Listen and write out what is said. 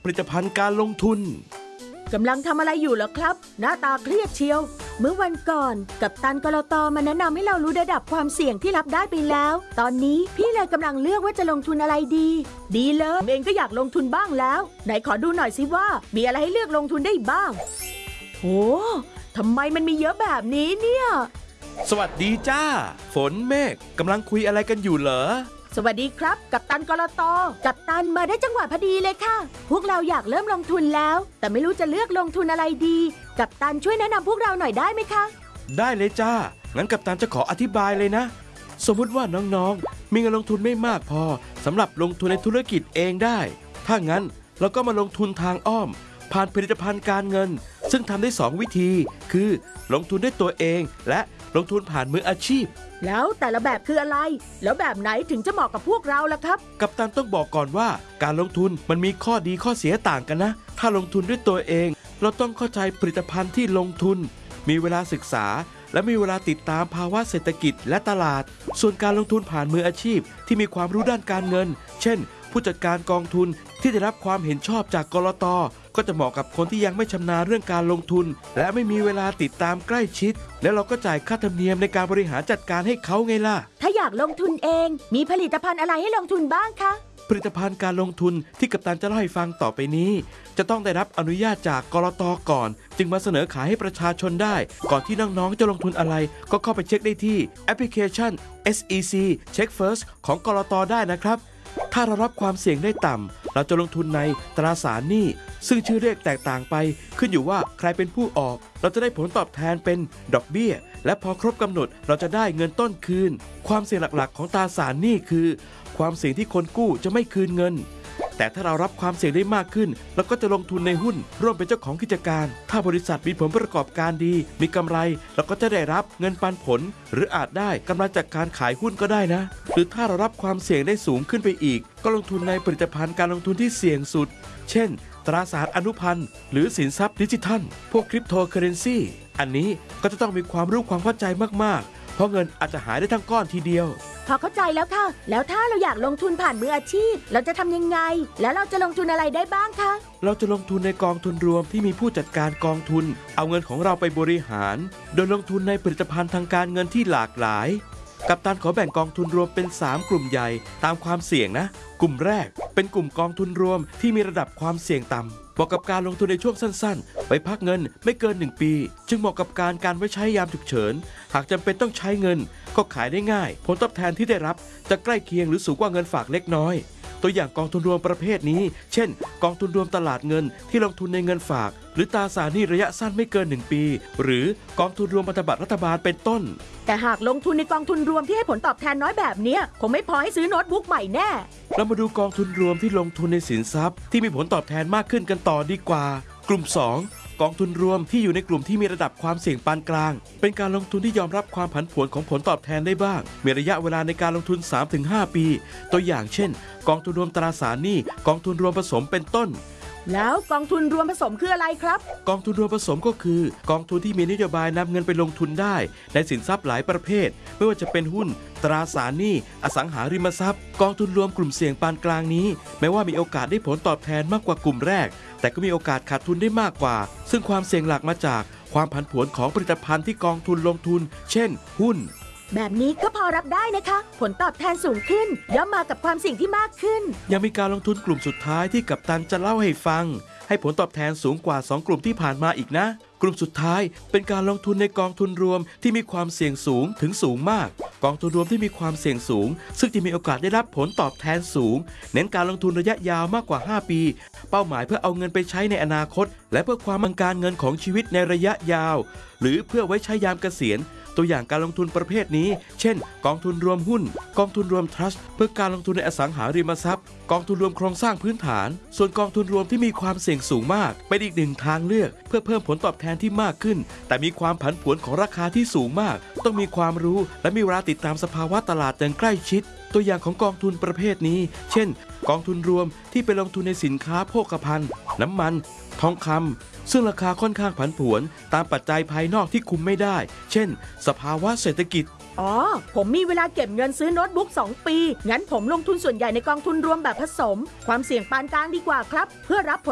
ผลิตภัณฑ์การลงทุนกำลังทำอะไรอยู่เหรอครับหน้าตาเครียดเชียวเมื่อวันก่อนกัปตันกลต.มาแนะนำให้เรารู้ระดับความเสี่ยงที่รับได้ไปแล้วตอนนี้พี่เลยกำลังเลือกว่าจะลงทุนอะไรดีเลยเองก็อยากลงทุนบ้างแล้วไหนขอดูหน่อยสิว่ามีอะไรให้เลือกลงทุนได้บ้างโอ้ทำไมมันมีเยอะแบบนี้เนี่ยสวัสดีจ้าฝนเมฆกำลังคุยอะไรกันอยู่เหรอสวัสดีครับกัปตันกลต.กัปตันมาได้จังหวะพอดีเลยค่ะพวกเราอยากเริ่มลงทุนแล้วแต่ไม่รู้จะเลือกลงทุนอะไรดีกัปตันช่วยแนะนำพวกเราหน่อยได้ไหมคะได้เลยจ้างั้นกัปตันจะขออธิบายเลยนะสมมุติว่าน้องๆมีเงินลงทุนไม่มากพอสำหรับลงทุนในธุรกิจเองได้ถ้างั้นเราก็มาลงทุนทางอ้อมผ่านผลิตภัณฑ์การเงินซึ่งทำได้2วิธีคือลงทุนด้วยตัวเองและลงทุนผ่านมืออาชีพแล้วแต่ละแบบคืออะไรแล้วแบบไหนถึงจะเหมาะกับพวกเราล่ะครับกัปตันต้องบอกก่อนว่าการลงทุนมันมีข้อดีข้อเสียต่างกันนะถ้าลงทุนด้วยตัวเองเราต้องเข้าใจผลิตภัณฑ์ที่ลงทุนมีเวลาศึกษาและมีเวลาติดตามภาวะเศรษฐกิจและตลาดส่วนการลงทุนผ่านมืออาชีพที่มีความรู้ด้านการเงินเช่นผู้จัดการกองทุนที่ได้รับความเห็นชอบจากกลต.ก็จะเหมาะกับคนที่ยังไม่ชำนาญเรื่องการลงทุนและไม่มีเวลาติดตามใกล้ชิดแล้วเราก็จ่ายค่าธรรมเนียมในการบริหารจัดการให้เขาไงล่ะถ้าอยากลงทุนเองมีผลิตภัณฑ์อะไรให้ลงทุนบ้างคะผลิตภัณฑ์การลงทุนที่กัปตันจะเล่าให้ฟังต่อไปนี้จะต้องได้รับอนุญาตจากกลต.ก่อนจึงมาเสนอขายให้ประชาชนได้ก่อนที่น้องๆจะลงทุนอะไรก็เข้าไปเช็คได้ที่แอปพลิเคชัน SEC Check First ของกลต.ได้นะครับถ้าเรารับความเสี่ยงได้ต่ำเราจะลงทุนในตราสารหนี้ซึ่งชื่อเรียกแตกต่างไปขึ้นอยู่ว่าใครเป็นผู้ออกเราจะได้ผลตอบแทนเป็นดอกเบี้ยและพอครบกำหนดเราจะได้เงินต้นคืนความเสี่ยงหลักๆของตราสารหนี้คือความเสี่ยงที่คนกู้จะไม่คืนเงินแต่ถ้าเรารับความเสี่ยงได้มากขึ้นเราก็จะลงทุนในหุ้นร่วมเป็นเจ้าของกิจการถ้าบริษัทมีผลประกอบการดีมีกำไรเราก็จะได้รับเงินปันผลหรืออาจได้กำไรจากการขายหุ้นก็ได้นะหรือถ้าเรารับความเสี่ยงได้สูงขึ้นไปอีกก็ลงทุนในผลิตภัณฑ์การลงทุนที่เสี่ยงสุดเช่นตราสารอนุพันธ์หรือสินทรัพย์ดิจิทัลพวกคริปโตเคอเรนซีอันนี้ก็จะต้องมีความรู้ความเข้าใจมากๆเพราะเงินอาจจะหายได้ทั้งก้อนทีเดียวพอเข้าใจแล้วค่ะแล้วถ้าเราอยากลงทุนผ่านมืออาชีพเราจะทำยังไงแล้วเราจะลงทุนอะไรได้บ้างคะเราจะลงทุนในกองทุนรวมที่มีผู้จัดการกองทุนเอาเงินของเราไปบริหารโดยลงทุนในผลิตภัณฑ์ทางการเงินที่หลากหลายกัปตันขอแบ่งกองทุนรวมเป็น3กลุ่มใหญ่ตามความเสี่ยงนะกลุ่มแรกเป็นกลุ่มกองทุนรวมที่มีระดับความเสี่ยงต่ำเหมาะกับการลงทุนในช่วงสั้นๆไปพักเงินไม่เกิน1ปีจึงเหมาะกับการไว้ใช้ยามฉุกเฉินหากจำเป็นต้องใช้เงินก็ขายได้ง่ายผลตอบแทนที่ได้รับจะใกล้เคียงหรือสูงกว่าเงินฝากเล็กน้อยตัวอย่างกองทุนรวมประเภทนี้เช่นกองทุนรวมตลาดเงินที่ลงทุนในเงินฝากหรือตราสารหนี้ระยะสั้นไม่เกิน1ปีหรือกองทุนรวมพันธบัตรรัฐบาลเป็นต้นแต่หากลงทุนในกองทุนรวมที่ให้ผลตอบแทนน้อยแบบนี้คงไม่พอให้ซื้อโน้ตบุ๊กใหม่แน่เรามาดูกองทุนรวมที่ลงทุนในสินทรัพย์ที่มีผลตอบแทนมากขึ้นกันต่อดีกว่ากลุ่ม2กองทุนรวมที่อยู่ในกลุ่มที่มีระดับความเสี่ยงปานกลางเป็นการลงทุนที่ยอมรับความผันผวนของผลตอบแทนได้บ้างมีระยะเวลาในการลงทุน 3-5 ปีตัวอย่างเช่นกองทุนรวมตราสารหนี้กองทุนรวมผสมเป็นต้นแล้วกองทุนรวมผสมคืออะไรครับกองทุนรวมผสมก็คือกองทุนที่มีนโยบายนำเงินไปลงทุนได้ในสินทรัพย์หลายประเภทไม่ว่าจะเป็นหุ้นตราสารหนี้อสังหาริมทรัพย์กองทุนรวมกลุ่มเสี่ยงปานกลางนี้แม้ว่ามีโอกาสได้ผลตอบแทนมากกว่ากลุ่มแรกแต่ก็มีโอกาสขาดทุนได้มากกว่าซึ่งความเสี่ยงหลักมาจากความผันผวนของผลิตภัณฑ์ที่กองทุนลงทุนเช่นหุ้นแบบนี้ก็พอรับได้นะคะผลตอบแทนสูงขึ้นย่อมมากับความเสี่ยงที่มากขึ้นยังมีการลงทุนกลุ่มสุดท้ายที่กัปตันจะเล่าให้ฟังให้ผลตอบแทนสูงกว่า2กลุ่มที่ผ่านมาอีกนะกลุ่มสุดท้ายเป็นการลงทุนในกองทุนรวมที่มีความเสี่ยงสูงถึงสูงมากกองทุนรวมที่มีความเสี่ยงสูงซึ่งจะมีโอกาสได้รับผลตอบแทนสูงเน้นการลงทุนระยะยาวมากกว่า5ปีเป้าหมายเพื่อเอาเงินไปใช้ในอนาคตและเพื่อความมั่นคงเงินของชีวิตในระยะยาวหรือเพื่อไว้ใช้ยามเกษียณตัวอย่างการลงทุนประเภทนี้เช่นกองทุนรวมหุ้นกองทุนรวมทรัสต์เพื่อการลงทุนในอสังหาริมทรัพย์กองทุนรวมโครงสร้างพื้นฐานส่วนกองทุนรวมที่มีความเสี่ยงสูงมากเป็นอีกหนึ่งทางเลือกเพื่อเพิ่มผลตอบแทนที่มากขึ้นแต่มีความผันผวนของราคาที่สูงมากต้องมีความรู้และมีเวลาติดตามสภาวะตลาดอย่างใกล้ชิดตัวอย่างของกองทุนประเภทนี้เช่นกองทุนรวมที่ไปลงทุนในสินค้าโภคภัณฑ์น้ำมันทองคำซึ่งราคาค่อนข้างผันผวนตามปัจจัยภายนอกที่คุมไม่ได้เช่นสภาวะเศรษฐกิจผมมีเวลาเก็บเงินซื้อโน้ตบุ๊ก2ปีงั้นผมลงทุนส่วนใหญ่ในกองทุนรวมแบบผสมความเสี่ยงปานกลางดีกว่าครับเพื่อรับผล